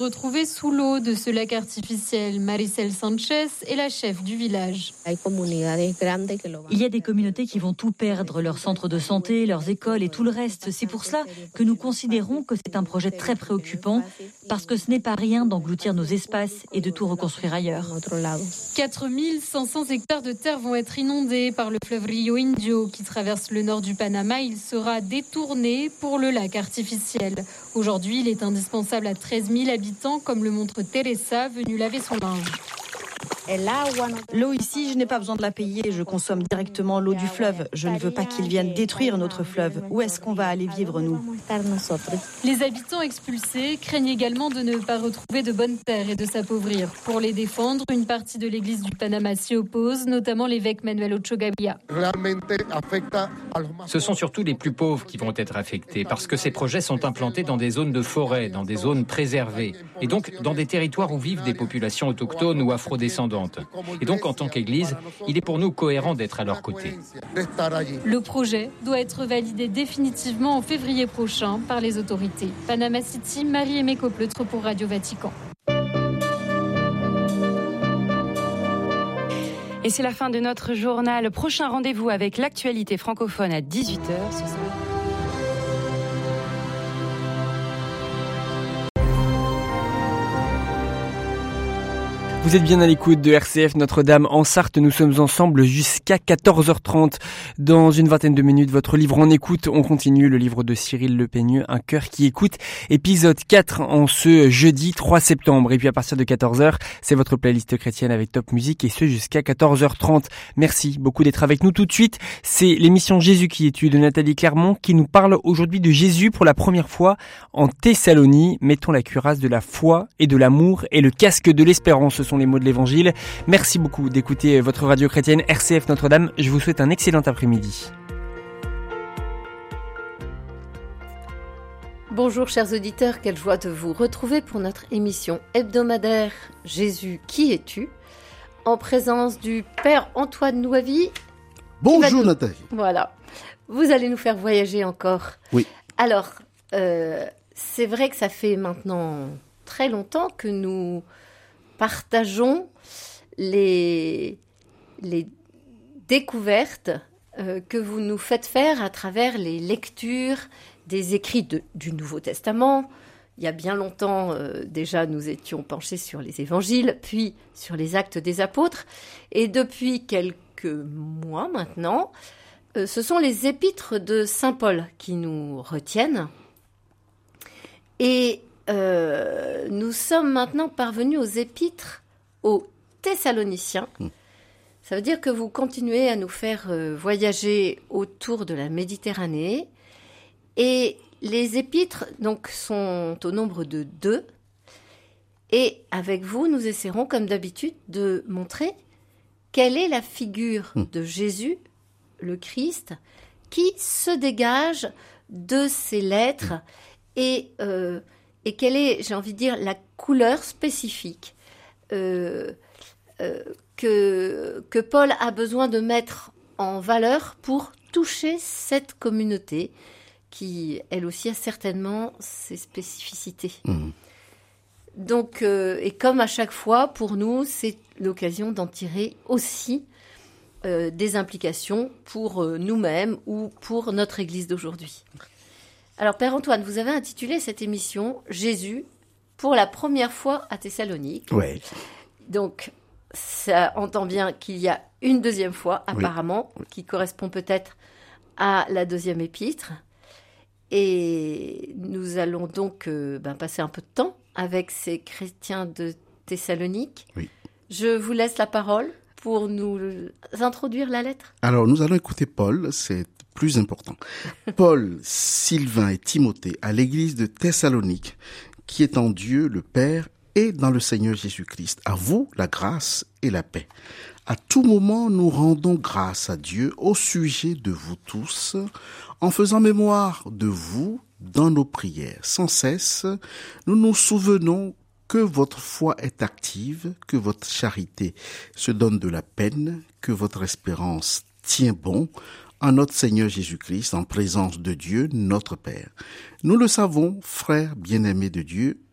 Retrouvée sous l'eau de ce lac artificiel, Maricel Sanchez est la chef du village. Il y a des communautés qui vont tout perdre, leurs centres de santé, leurs écoles et tout le reste. C'est pour cela que nous considérons que c'est un projet très préoccupant, parce que ce n'est pas rien d'engloutir nos espaces et de tout reconstruire ailleurs. 4500 hectares de terre vont être inondés par le fleuve Rio Indio qui traverse le nord du Panama. Il sera détourné pour le lac artificiel. Aujourd'hui, il est indispensable à 13 000 habitants, comme le montre Teresa, venue laver son linge. L'eau ici, je n'ai pas besoin de la payer, je consomme directement l'eau du fleuve. Je ne veux pas qu'ils viennent détruire notre fleuve. Où est-ce qu'on va aller vivre, nous ? Les habitants expulsés craignent également de ne pas retrouver de bonnes terres et de s'appauvrir. Pour les défendre, une partie de l'église du Panama s'y oppose, notamment l'évêque Manuel Ochogavia. Ce sont surtout les plus pauvres qui vont être affectés, parce que ces projets sont implantés dans des zones de forêt, dans des zones préservées, et donc dans des territoires où vivent des populations autochtones ou afrodescendantes. Et donc, en tant qu'Église, il est pour nous cohérent d'être à leur côté. Le projet doit être validé définitivement en février prochain par les autorités. Panama City, Marie-Aimée Copleutre pour Radio Vatican. Et c'est la fin de notre journal. Prochain rendez-vous avec l'actualité francophone à 18h. Ce sera... Vous êtes bien à l'écoute de RCF Notre-Dame en Sarthe. Nous sommes ensemble jusqu'à 14h30. Dans une vingtaine de minutes, votre livre en écoute. On continue le livre de Cyril Le Peigneux, Un cœur qui écoute. Épisode 4 en ce jeudi 3 septembre. Et puis à partir de 14h, c'est votre playlist chrétienne avec Top Musique et ce jusqu'à 14h30. Merci beaucoup d'être avec nous tout de suite. C'est l'émission Jésus qui est tu de Nathalie Clermont qui nous parle aujourd'hui de Jésus pour la première fois en Thessalonique. Mettons la cuirasse de la foi et de l'amour et le casque de l'espérance. Ce sont les mots de l'évangile. Merci beaucoup d'écouter votre radio chrétienne RCF Notre-Dame. Je vous souhaite un excellent après-midi. Bonjour chers auditeurs, quelle joie de vous retrouver pour notre émission hebdomadaire Jésus, qui es-tu ? En présence du Père Antoine Nouavi. Bonjour Nathalie. Voilà, vous allez nous faire voyager encore. Oui. Alors, c'est vrai que ça fait maintenant très longtemps que nous partageons les découvertes que vous nous faites faire à travers les lectures des écrits du Nouveau Testament. Il y a bien longtemps, déjà, nous étions penchés sur les évangiles, puis sur les actes des apôtres. Et depuis quelques mois maintenant, ce sont les épîtres de Saint Paul qui nous retiennent. Et nous sommes maintenant parvenus aux épîtres aux Thessaloniciens. Ça veut dire que vous continuez à nous faire voyager autour de la Méditerranée. Et les épîtres donc, sont au nombre de 2. Et avec vous, nous essaierons, comme d'habitude, de montrer quelle est la figure de Jésus, le Christ, qui se dégage de ces lettres et quelle est, j'ai envie de dire, la couleur spécifique que Paul a besoin de mettre en valeur pour toucher cette communauté qui, elle aussi, a certainement ses spécificités. Donc, et comme à chaque fois, pour nous, c'est l'occasion d'en tirer aussi des implications pour nous-mêmes ou pour notre Église d'aujourd'hui. Alors, Père Antoine, vous avez intitulé cette émission « Jésus pour la première fois à Thessalonique ». Oui. Donc, ça entend bien qu'il y a une deuxième fois, apparemment, qui correspond peut-être à la deuxième épître. Et nous allons donc passer un peu de temps avec ces chrétiens de Thessalonique. Oui. Je vous laisse la parole pour nous introduire la lettre. Alors, nous allons écouter Paul, c'est plus important. Paul, Sylvain et Timothée à l'église de Thessalonique, qui est en Dieu le Père et dans le Seigneur Jésus-Christ. À vous, la grâce et la paix. À tout moment, nous rendons grâce à Dieu au sujet de vous tous, en faisant mémoire de vous dans nos prières. Sans cesse, nous nous souvenons que votre foi est active, que votre charité se donne de la peine, que votre espérance tient bon en notre Seigneur Jésus-Christ, en présence de Dieu, notre Père. Nous le savons, frères bien-aimés de Dieu,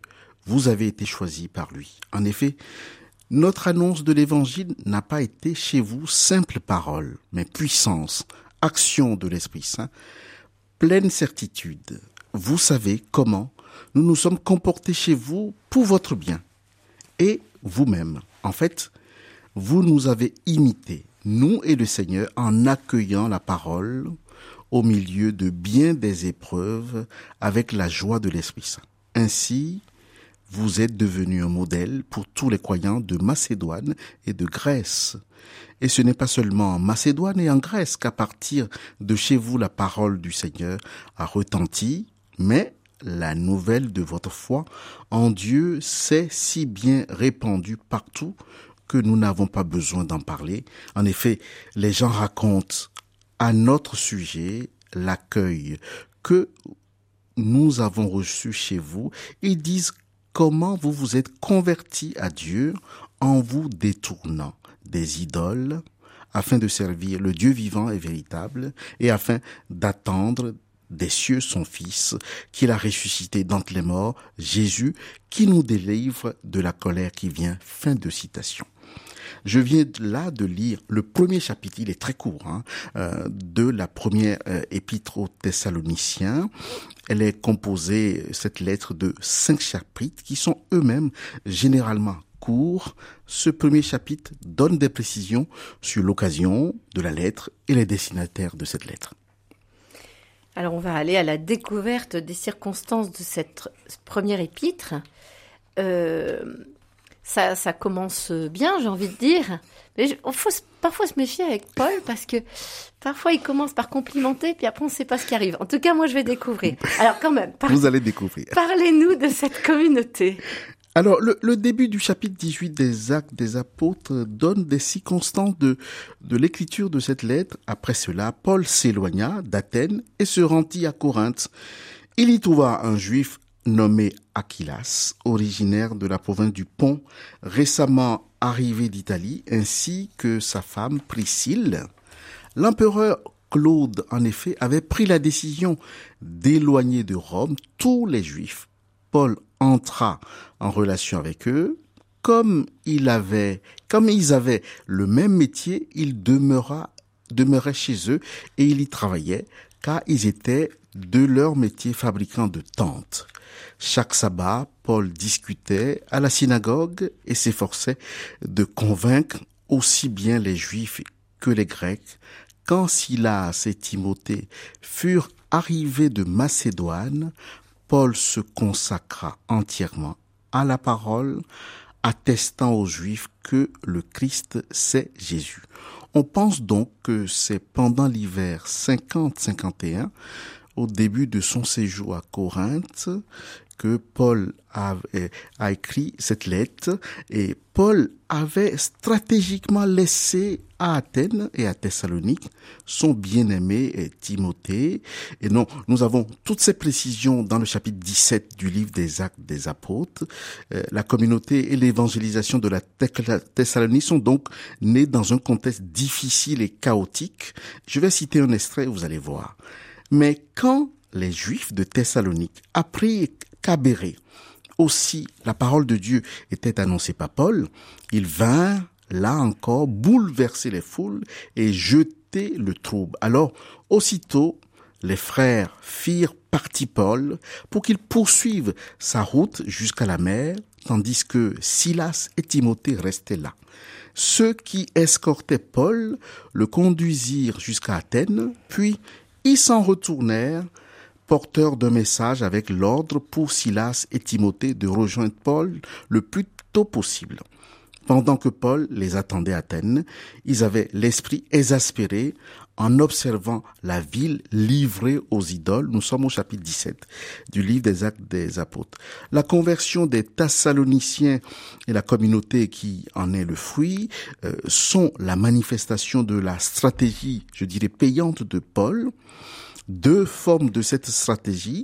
vous avez été choisis par lui. En effet, notre annonce de l'évangile n'a pas été chez vous simple parole, mais puissance, action de l'Esprit Saint, pleine certitude. Vous savez comment nous nous sommes comportés chez vous pour votre bien. Et vous-même, en fait, vous nous avez imités, nous et le Seigneur, en accueillant la parole au milieu de bien des épreuves avec la joie de l'Esprit Saint. Ainsi, vous êtes devenus un modèle pour tous les croyants de Macédoine et de Grèce. Et ce n'est pas seulement en Macédoine et en Grèce qu'à partir de chez vous la parole du Seigneur a retenti, mais la nouvelle de votre foi en Dieu s'est si bien répandue partout que nous n'avons pas besoin d'en parler. En effet, les gens racontent à notre sujet l'accueil que nous avons reçu chez vous. Ils disent comment vous vous êtes convertis à Dieu en vous détournant des idoles afin de servir le Dieu vivant et véritable et afin d'attendre des cieux son Fils qu'il a ressuscité d'entre les morts, Jésus, qui nous délivre de la colère qui vient. Fin de citation. Je viens là de lire le premier chapitre, il est très court, de la première épître aux Thessaloniciens. Elle est composée, cette lettre, de 5 chapitres qui sont eux-mêmes généralement courts. Ce premier chapitre donne des précisions sur l'occasion de la lettre et les destinataires de cette lettre. Alors on va aller à la découverte des circonstances de cette première épître. Ça commence bien, j'ai envie de dire. Mais il faut parfois se méfier avec Paul parce que parfois il commence par complimenter puis après on ne sait pas ce qui arrive. En tout cas, moi je vais découvrir. Alors quand même, vous allez découvrir. Parlez-nous de cette communauté. Alors, le début du chapitre 18 des Actes des Apôtres donne des circonstances de l'écriture de cette lettre. Après cela, Paul s'éloigna d'Athènes et se rendit à Corinthe. Il y trouva un juif nommé Aquilas, originaire de la province du Pont, récemment arrivé d'Italie, ainsi que sa femme Priscille. L'empereur Claude, en effet, avait pris la décision d'éloigner de Rome tous les Juifs. Paul entra en relation avec eux. Comme ils avaient le même métier, il demeurait chez eux et il y travaillait, car ils étaient de leur métier fabricant de tentes. Chaque sabbat, Paul discutait à la synagogue et s'efforçait de convaincre aussi bien les Juifs que les Grecs. Quand Silas et Timothée furent arrivés de Macédoine, Paul se consacra entièrement à la parole, attestant aux Juifs que le Christ, c'est Jésus. On pense donc que c'est pendant l'hiver 50-51, au début de son séjour à Corinthe, que Paul a écrit cette lettre, et Paul avait stratégiquement laissé à Athènes et à Thessalonique son bien-aimé Timothée. Et non, nous avons toutes ces précisions dans le chapitre 17 du livre des Actes des Apôtres. La communauté et l'évangélisation de la Thessalonique sont donc nées dans un contexte difficile et chaotique. Je vais citer un extrait, vous allez voir. Mais quand les Juifs de Thessalonique apprirent qu'à Bérée aussi la parole de Dieu était annoncée par Paul, ils vinrent là encore bouleverser les foules et jeter le trouble. Alors aussitôt les frères firent partie Paul pour qu'il poursuive sa route jusqu'à la mer, tandis que Silas et Timothée restaient là. Ceux qui escortaient Paul le conduisirent jusqu'à Athènes, puis ils s'en retournèrent, porteurs d'un message avec l'ordre pour Silas et Timothée de rejoindre Paul le plus tôt possible. Pendant que Paul les attendait à Athènes, ils avaient l'esprit exaspéré en observant la ville livrée aux idoles. Nous sommes au chapitre 17 du livre des Actes des Apôtres. La conversion des Thessaloniciens et la communauté qui en est le fruit sont la manifestation de la stratégie, je dirais, payante de Paul. Deux formes de cette stratégie: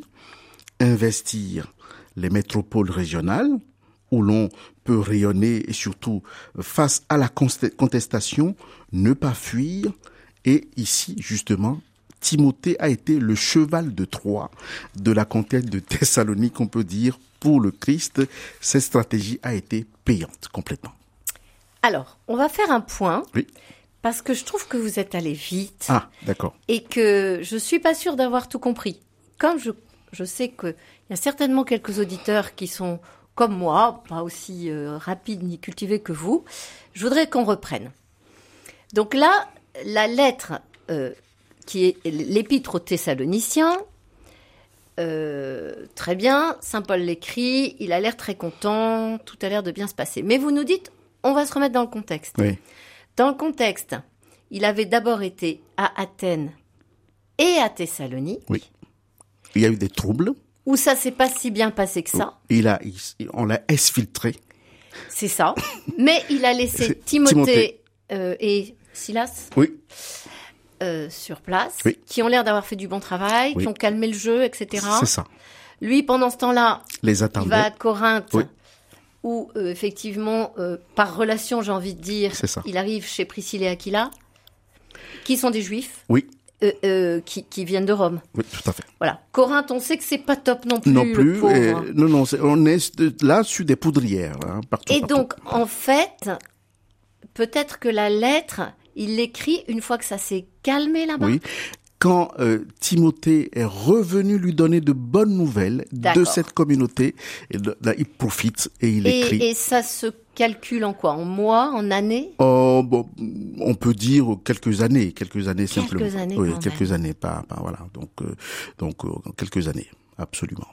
investir les métropoles régionales, où l'on peut rayonner et surtout face à la contestation, ne pas fuir, et ici justement Timothée a été le cheval de Troie de la conquête de Thessalonique, on peut dire, pour le Christ. Cette stratégie a été payante complètement. Alors, on va faire un point. Oui. Parce que je trouve que vous êtes allé vite. Ah, d'accord. Et que je suis pas sûre d'avoir tout compris. Comme je sais qu'il y a certainement quelques auditeurs qui sont comme moi, pas aussi rapides ni cultivés que vous, je voudrais qu'on reprenne. Donc là, la lettre qui est l'épître aux Thessaloniciens, très bien, Saint Paul l'écrit, il a l'air très content, tout a l'air de bien se passer. Mais vous nous dites, on va se remettre dans le contexte. Oui. Dans le contexte, il avait d'abord été à Athènes et à Thessalonique. Oui. Il y a eu des troubles. Où ça s'est pas si bien passé que ça. On l'a exfiltré. C'est ça. Mais il a laissé Timothée. Et Silas. Oui. Sur place. Oui. Qui ont l'air d'avoir fait du bon travail, oui. qui ont calmé le jeu, etc. C'est ça. Lui, pendant ce temps-là, il va à Corinthe. Oui. Où, effectivement, par relation, j'ai envie de dire, il arrive chez Priscille et Aquila, qui sont des juifs, oui. qui viennent de Rome. Oui, tout à fait. Voilà. Corinthe, on sait que c'est pas top non plus. Non plus. Le pauvre. Non, on est là sur des poudrières, partout. Et donc, en fait, peut-être que la lettre, il l'écrit une fois que ça s'est calmé là-bas. Oui. Quand Timothée est revenu lui donner de bonnes nouvelles de cette communauté, et là, il profite et il écrit. Et ça se calcule en quoi? En mois, en années? Bon, on peut dire quelques années simplement. Quelques années, oui, quand quelques même. années, pas voilà. Donc quelques années, absolument.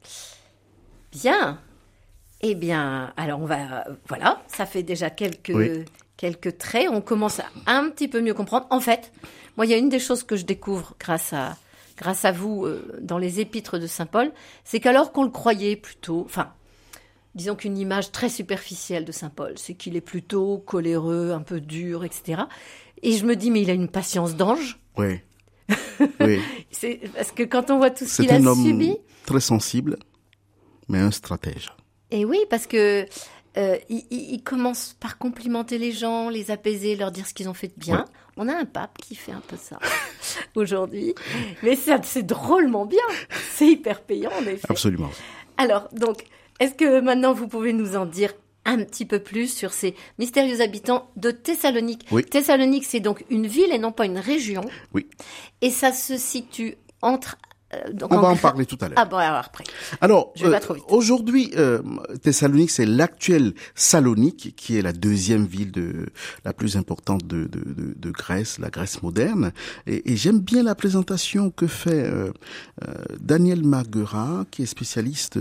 Bien. Eh bien, alors voilà, ça fait déjà quelques traits. On commence à un petit peu mieux comprendre. En fait, moi, il y a une des choses que je découvre grâce à vous dans les épîtres de Saint Paul, c'est qu'alors qu'on le croyait plutôt, disons qu'une image très superficielle de Saint Paul, c'est qu'il est plutôt coléreux, un peu dur, etc. Et je me dis, mais il a une patience d'ange. Oui. Oui. C'est parce que quand on voit tout ce qu'il a subi... C'est un homme très sensible, mais un stratège. Et oui, parce que il commence par complimenter les gens, les apaiser, leur dire ce qu'ils ont fait de bien. Ouais. On a un pape qui fait un peu ça aujourd'hui. Mais c'est drôlement bien. C'est hyper payant, en effet. Absolument. Alors, donc, est-ce que maintenant vous pouvez nous en dire un petit peu plus sur ces mystérieux habitants de Thessalonique? Oui. Thessalonique, c'est donc une ville et non pas une région. Oui. Et ça se situe entre... Donc on va en parler tout à l'heure. Ah bon, alors après. Alors, aujourd'hui, Thessalonique, c'est l'actuelle Salonique, qui est la deuxième ville la plus importante de Grèce, la Grèce moderne. Et j'aime bien la présentation que fait Daniel Marguerat, qui est spécialiste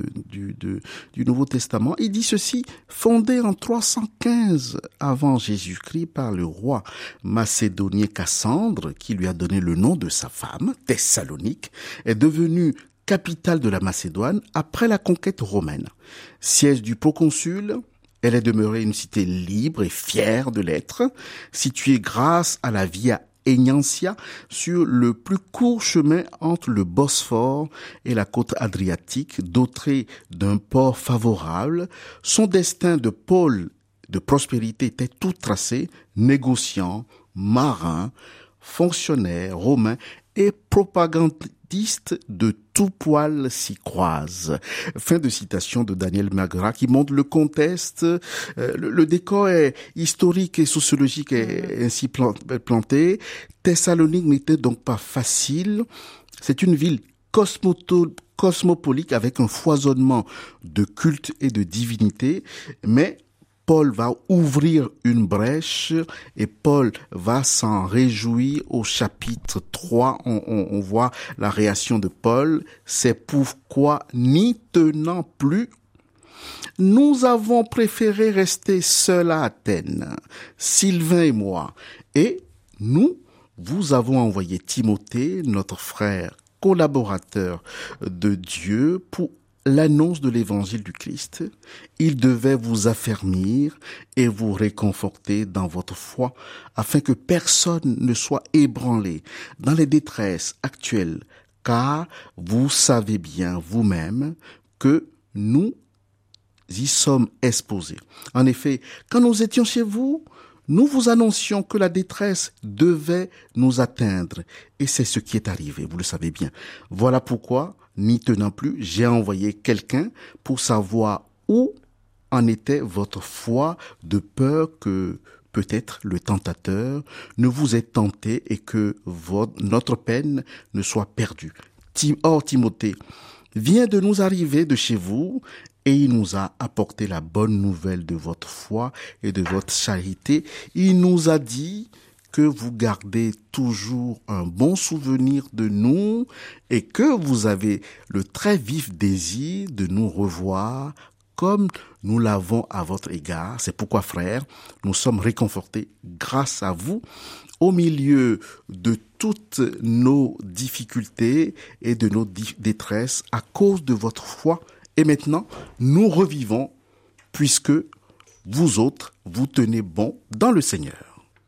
du Nouveau Testament. Il dit ceci: fondée en 315 avant Jésus-Christ par le roi macédonien Cassandre, qui lui a donné le nom de sa femme, Thessalonique, est devenue capitale de la Macédoine après la conquête romaine. Siège du proconsul, elle est demeurée une cité libre et fière de l'être, située grâce à la Via Egnatia sur le plus court chemin entre le Bosphore et la côte adriatique, dotée d'un port favorable. Son destin de pôle de prospérité était tout tracé: négociant, marin, fonctionnaire romain et propagandiste de tout poil s'y croise. Fin de citation de Daniel Marguerat, qui montre le contexte. Le décor est historique et sociologique est ainsi planté. Thessalonique n'était donc pas facile. C'est une ville cosmopolite avec un foisonnement de culte et de divinité, mais Paul va ouvrir une brèche et Paul va s'en réjouir au chapitre 3. On voit la réaction de Paul. C'est pourquoi, n'y tenant plus, nous avons préféré rester seuls à Athènes, Sylvain et moi. Et nous vous avons envoyé Timothée, notre frère collaborateur de Dieu, pour l'annonce de l'évangile du Christ. Il devait vous affermir et vous réconforter dans votre foi, afin que personne ne soit ébranlé dans les détresses actuelles, car vous savez bien vous-même que nous y sommes exposés. En effet, quand nous étions chez vous, nous vous annoncions que la détresse devait nous atteindre. Et c'est ce qui est arrivé, vous le savez bien. Voilà pourquoi, n'y tenant plus, j'ai envoyé quelqu'un pour savoir où en était votre foi, de peur que peut-être le tentateur ne vous ait tenté et que notre peine ne soit perdue. Or, Timothée vient de nous arriver de chez vous et il nous a apporté la bonne nouvelle de votre foi et de votre charité. Il nous a dit que vous gardez toujours un bon souvenir de nous et que vous avez le très vif désir de nous revoir comme nous l'avons à votre égard. C'est pourquoi, frères, nous sommes réconfortés grâce à vous au milieu de toutes nos difficultés et de nos détresses à cause de votre foi. Et maintenant, nous revivons puisque vous autres, vous tenez bon dans le Seigneur.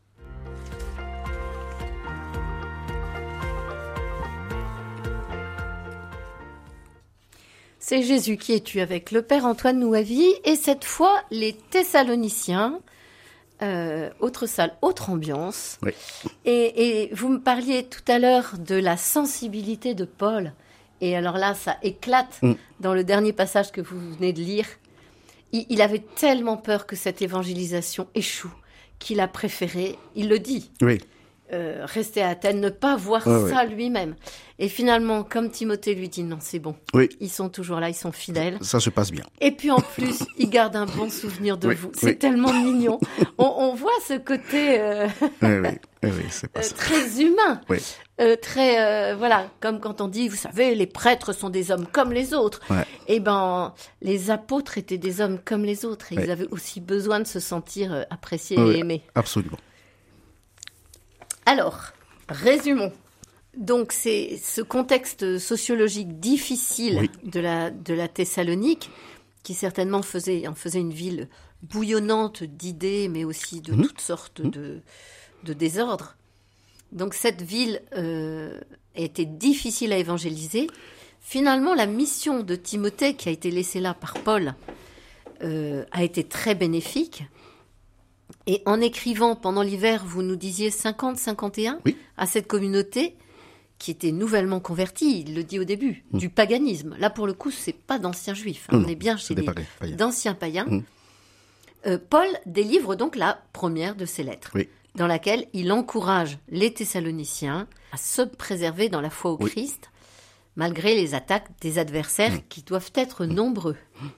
C'est Jésus qui est tu avec le Père Antoine Nouavi et cette fois les Thessaloniciens, autre salle, autre ambiance. Oui. Et vous me parliez tout à l'heure de la sensibilité de Paul. Et alors là, ça éclate dans le dernier passage que vous venez de lire. Il avait tellement peur que cette évangélisation échoue qu'il a préféré, il le dit, rester à Athènes, ne pas voir ça lui-même. Et finalement, comme Timothée lui dit, non, c'est bon, ils sont toujours là, ils sont fidèles. Ça se passe bien. Et puis en plus, il garde un bon souvenir de vous. C'est tellement mignon. On voit ce côté c'est pas ça. très humain. Très, voilà, comme quand on dit, vous savez, les prêtres sont des hommes comme les autres. Eh ben, les apôtres étaient des hommes comme les autres. Et ils avaient aussi besoin de se sentir appréciés et aimés. Absolument. Alors, résumons. Donc, c'est ce contexte sociologique difficile de la Thessalonique, qui certainement en faisait une ville bouillonnante d'idées, mais aussi de toutes sortes de désordres. Donc, cette ville était difficile à évangéliser. Finalement, la mission de Timothée, qui a été laissée là par Paul, a été très bénéfique. Et en écrivant pendant l'hiver, vous nous disiez 50-51 à cette communauté qui était nouvellement convertie, il le dit au début, du paganisme. Là, pour le coup, c'est pas d'anciens juifs. On est bien chez d'anciens païens. Paul délivre donc la première de ses lettres, dans laquelle il encourage les Thessaloniciens à se préserver dans la foi au Christ, malgré les attaques des adversaires qui doivent être nombreux.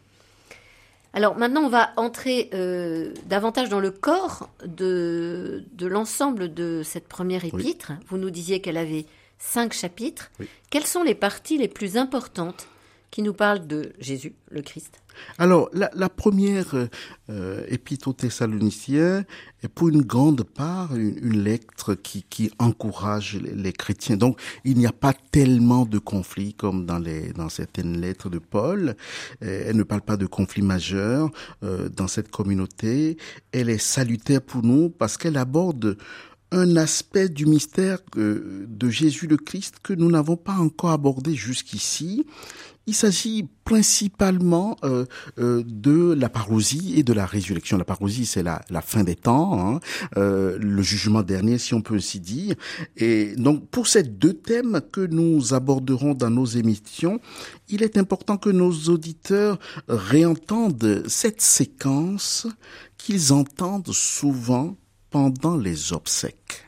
Alors maintenant, on va entrer davantage dans le corps de l'ensemble de cette première épître. Vous nous disiez qu'elle avait 5 chapitres. Quelles sont les parties les plus importantes qui nous parlent de Jésus, le Christ? Alors, la première épître aux Thessaloniciens est pour une grande part une lettre qui encourage les chrétiens. Donc, il n'y a pas tellement de conflits comme dans certaines lettres de Paul. Elle ne parle pas de conflits majeurs dans cette communauté. Elle est salutaire pour nous parce qu'elle aborde un aspect du mystère de Jésus le Christ que nous n'avons pas encore abordé jusqu'ici. Il s'agit principalement de la parousie et de la résurrection. La parousie, c'est la fin des temps, le jugement dernier, si on peut ainsi dire. Et donc, pour ces 2 thèmes que nous aborderons dans nos émissions, il est important que nos auditeurs réentendent cette séquence qu'ils entendent souvent pendant les obsèques.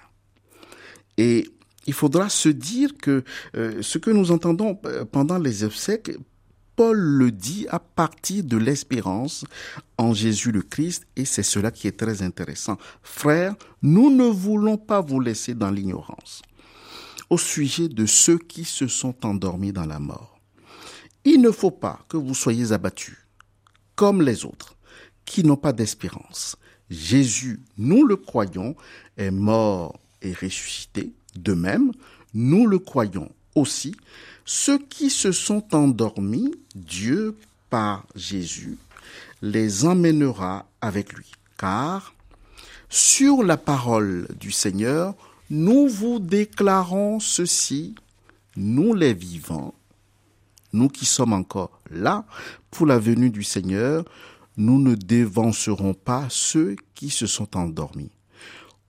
Et il faudra se dire que ce que nous entendons pendant les obsèques, Paul le dit à partir de l'espérance en Jésus le Christ, et c'est cela qui est très intéressant. Frères, nous ne voulons pas vous laisser dans l'ignorance au sujet de ceux qui se sont endormis dans la mort. Il ne faut pas que vous soyez abattus comme les autres qui n'ont pas d'espérance. Jésus, nous le croyons, est mort et ressuscité. De même, nous le croyons aussi. Ceux qui se sont endormis, Dieu, par Jésus, les emmènera avec lui. Car, sur la parole du Seigneur, nous vous déclarons ceci, nous les vivants, nous qui sommes encore là pour la venue du Seigneur, nous ne dévancerons pas ceux qui se sont endormis.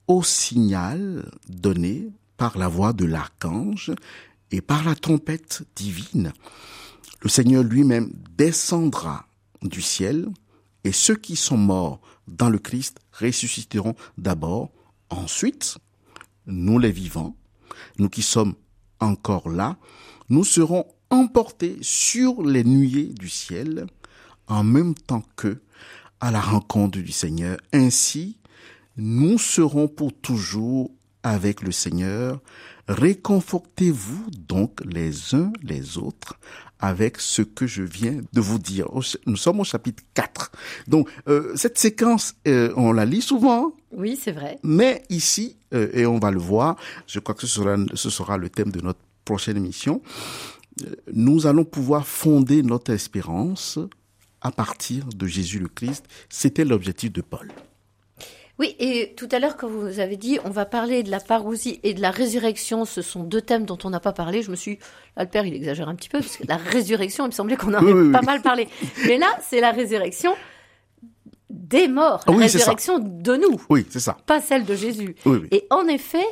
au signal donné par la voix de l'archange et par la trompette divine. Le Seigneur lui-même descendra du ciel et ceux qui sont morts dans le Christ ressusciteront d'abord. Ensuite, nous les vivants, nous qui sommes encore là, nous serons emportés sur les nuées du ciel en même temps qu'eux à la rencontre du Seigneur. Ainsi, nous serons pour toujours avec le Seigneur. Réconfortez-vous donc les uns les autres avec ce que je viens de vous dire. Nous sommes au chapitre 4. Donc, cette séquence, on la lit souvent. Oui, c'est vrai. Mais ici, et on va le voir, je crois que ce sera le thème de notre prochaine émission, nous allons pouvoir fonder notre espérance à partir de Jésus le Christ. C'était l'objectif de Paul. Oui, et tout à l'heure, quand vous avez dit, on va parler de la parousie et de la résurrection, ce sont deux thèmes dont on n'a pas parlé. Je me suis, là, le père, il exagère un petit peu, parce que la résurrection, il me semblait qu'on en avait pas mal parlé. Mais là, c'est la résurrection des morts, la résurrection de nous. Oui, c'est ça. Pas celle de Jésus. Oui. Et en effet,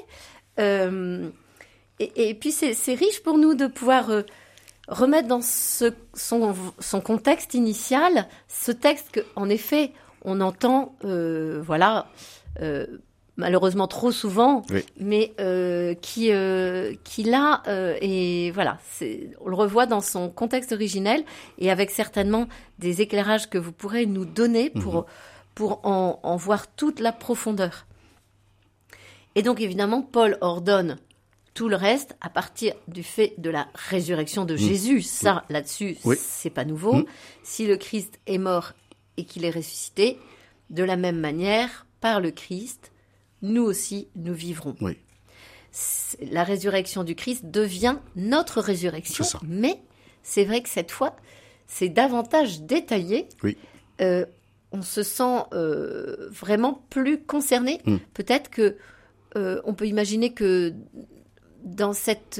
et puis c'est riche pour nous de pouvoir remettre dans son contexte initial, ce texte qu'en effet, on entend, malheureusement trop souvent, mais qui là, et voilà, on le revoit dans son contexte originel et avec certainement des éclairages que vous pourrez nous donner pour en voir toute la profondeur. Et donc évidemment, Paul ordonne tout le reste à partir du fait de la résurrection de Jésus. Ça, là-dessus, c'est pas nouveau. Si le Christ est mort et qu'il est ressuscité, de la même manière, par le Christ, nous aussi, nous vivrons. Oui. La résurrection du Christ devient notre résurrection, mais c'est vrai que cette fois, c'est davantage détaillé. Oui. On se sent vraiment plus concerné. Peut-être que on peut imaginer que dans cette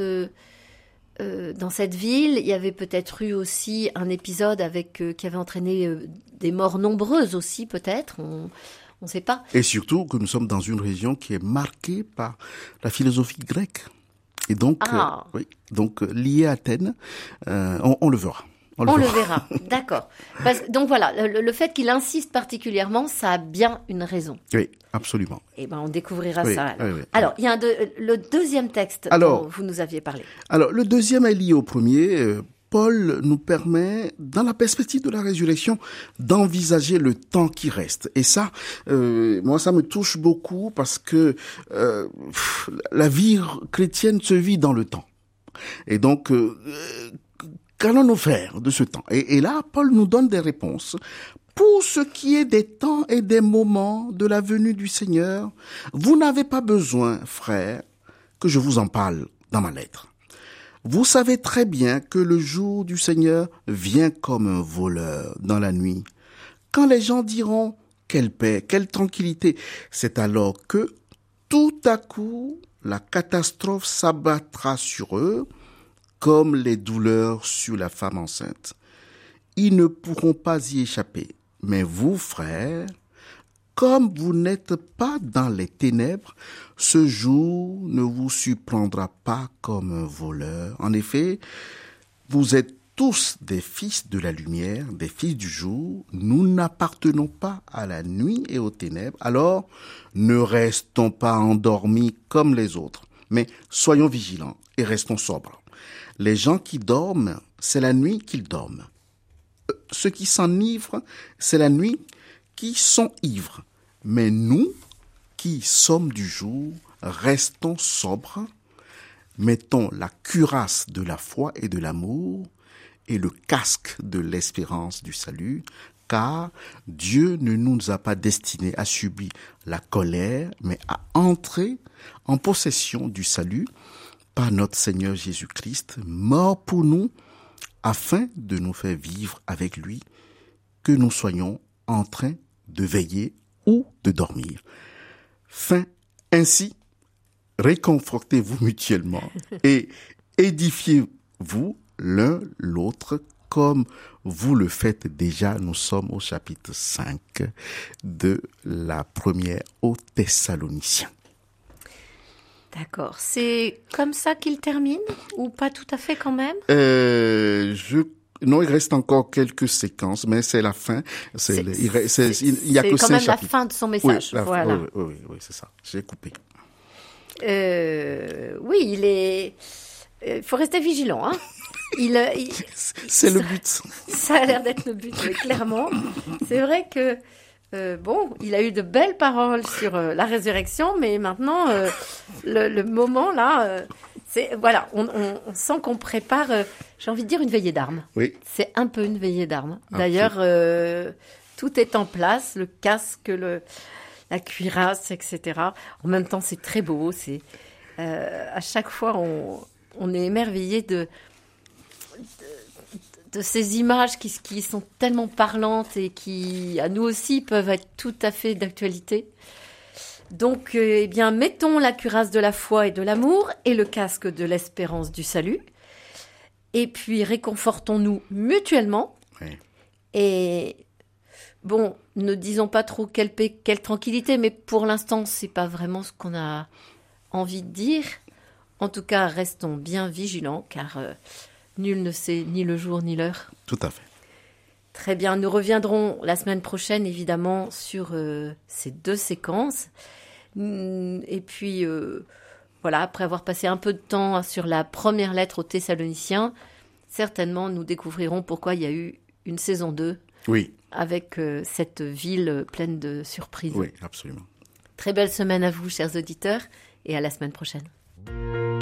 ville, il y avait peut-être eu aussi un épisode qui avait entraîné des morts nombreuses aussi, peut-être. On ne sait pas. Et surtout que nous sommes dans une région qui est marquée par la philosophie grecque. Et donc, liée à Athènes, on le verra. On le verra, d'accord. Donc voilà, le fait qu'il insiste particulièrement, ça a bien une raison. Oui, absolument. Eh ben, on découvrira ça. Alors, alors il y a le deuxième texte dont vous nous aviez parlé. Alors, le deuxième est lié au premier. Paul nous permet, dans la perspective de la résurrection, d'envisager le temps qui reste. Et ça, moi, ça me touche beaucoup parce que la vie chrétienne se vit dans le temps. Et donc, qu'allons-nous faire de ce temps ? Et là, Paul nous donne des réponses. Pour ce qui est des temps et des moments de la venue du Seigneur, vous n'avez pas besoin, frères, que je vous en parle dans ma lettre. Vous savez très bien que le jour du Seigneur vient comme un voleur dans la nuit. Quand les gens diront « quelle paix, quelle tranquillité », c'est alors que, tout à coup, la catastrophe s'abattra sur eux, comme les douleurs sur la femme enceinte. Ils ne pourront pas y échapper. Mais vous, frères, comme vous n'êtes pas dans les ténèbres, ce jour ne vous surprendra pas comme un voleur. En effet, vous êtes tous des fils de la lumière, des fils du jour. Nous n'appartenons pas à la nuit et aux ténèbres. Alors, ne restons pas endormis comme les autres, mais soyons vigilants et restons sobres. Les gens qui dorment, c'est la nuit qu'ils dorment. Ceux qui s'enivrent, c'est la nuit qui sont ivres. Mais nous, qui sommes du jour, restons sobres, mettons la cuirasse de la foi et de l'amour et le casque de l'espérance du salut, car Dieu ne nous a pas destinés à subir la colère, mais à entrer en possession du salut par notre Seigneur Jésus-Christ, mort pour nous, afin de nous faire vivre avec lui, que nous soyons en train de veiller ou de dormir. Fin. Ainsi, réconfortez-vous mutuellement et édifiez-vous l'un l'autre comme vous le faites déjà. Nous sommes au chapitre 5 de la première aux Thessaloniciens. D'accord. C'est comme ça qu'il termine ou pas tout à fait quand même? Non, il reste encore quelques séquences, mais c'est la fin. Il y a que 5 chapitres. C'est quand même la fin de son message. Oui, voilà. Oui, c'est ça. J'ai coupé. Oui, il faut rester vigilant, hein. C'est le but. Ça a l'air d'être le but, oui, clairement. C'est vrai que il a eu de belles paroles sur la résurrection, mais maintenant, le moment là, on sent qu'on prépare, j'ai envie de dire, une veillée d'armes. Oui. C'est un peu une veillée d'armes. D'ailleurs, tout est en place, le casque, la cuirasse, etc. En même temps, c'est très beau. À chaque fois, on est émerveillé de ces images qui sont tellement parlantes et qui, à nous aussi, peuvent être tout à fait d'actualité. Donc, mettons la cuirasse de la foi et de l'amour et le casque de l'espérance du salut. Et puis, réconfortons-nous mutuellement. Oui. Et ne disons pas trop quelle paix, quelle tranquillité, mais pour l'instant, c'est pas vraiment ce qu'on a envie de dire. En tout cas, restons bien vigilants, car nul ne sait ni le jour ni l'heure. Tout à fait. Très bien, nous reviendrons la semaine prochaine, évidemment, sur ces 2 séquences. Et puis, après avoir passé un peu de temps sur la première lettre aux Thessaloniciens, certainement, nous découvrirons pourquoi il y a eu une saison 2. Oui. Avec cette ville pleine de surprises. Oui, absolument. Très belle semaine à vous, chers auditeurs, et à la semaine prochaine.